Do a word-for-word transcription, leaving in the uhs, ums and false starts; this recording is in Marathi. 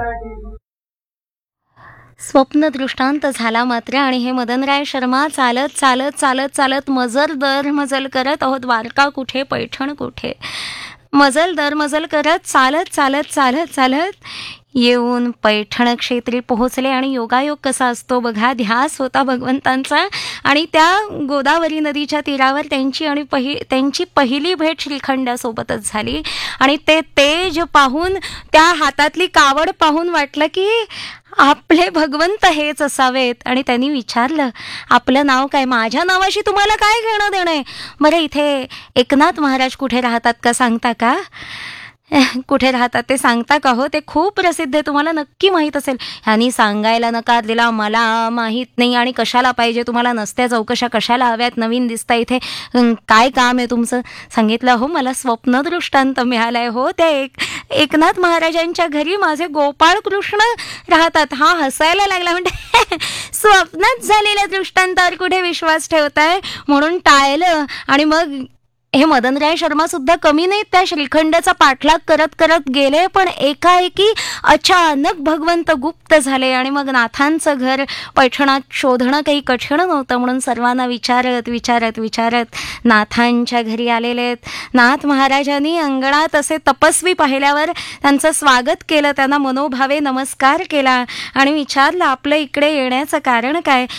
स्वप्न दृष्टांत झाला मात्र आणि हे मदनराय शर्मा चालत चालत चालत चालत मजल दर मजल करत अहो द्वारका कुठे पैठण कुठे मजल दर मजल करत चालत चालत चालत चालत येऊन पैठण क्षेत्री पोहोचले. आणि योगायोग कसा असतो बघा, ध्यास होता भगवंतांचा आणि त्या गोदावरी नदीच्या तीरावर त्यांची आणि पहि त्यांची पहिली भेट श्रीखंडासोबतच झाली. आणि ते तेज पाहून, त्या हातातली कावड पाहून वाटलं की आपले भगवंत हेच असावेत. आणि त्यांनी विचारलं, आपलं नाव काय? माझ्या नावाशी तुम्हाला काय घेणं देणं आहे? बरं इथे एकनाथ महाराज कुठे राहतात का सांगता का? कुठे राहतात ते सांगता का हो? ते खूप प्रसिद्ध आहे, तुम्हाला नक्की माहीत असेल. ह्यांनी सांगायला नकार दिला, मला माहीत नाही. आणि कशाला पाहिजे तुम्हाला? नसत्या चौकशा कशाला हव्यात? नवीन दिसता इथे, काय काम आहे तुमचं? सांगितलं, हो मला स्वप्न दृष्टांत मिळालाय हो, त्या एक एकनाथ महाराजांच्या घरी माझे गोपाळ कृष्ण राहतात. हा हसायला लागला, म्हणजे स्वप्नात झालेल्या दृष्टांतावर कुठे विश्वास ठेवताय? म्हणून टाळलं. आणि मग हे मदनराय शर्मा सुद्धा कमी नाहीत, त्या श्रीखंडाचा पाठलाग करत करत गेले. पण एकाएकी अचानक भगवंत गुप्त झाले. आणि मग नाथांचं घर पैठणात शोधणं काही कठीण नव्हतं, म्हणून सर्वांना विचारत विचारत विचारत नाथांच्या घरी आलेले. नाथ महाराजांनी अंगणात असे तपस्वी पाहिल्यावर त्यांचं स्वागत केलं, त्यांना मनोभावे नमस्कार केला आणि विचारलं, आपलं इकडे येण्याचं कारण काय?